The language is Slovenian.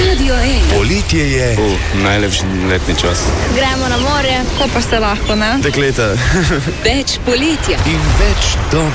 Radio 1. Poletje je. Najlepši letni čas. Gremo na morje, ko pa se lahko, ne? Dekleta. Več poletja. In več dobrih.